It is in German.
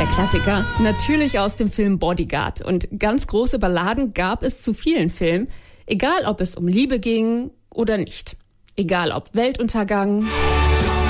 Klassiker, natürlich aus dem Film Bodyguard. Und ganz große Balladen gab es zu vielen Filmen, egal ob es um Liebe ging oder nicht. Egal ob Weltuntergang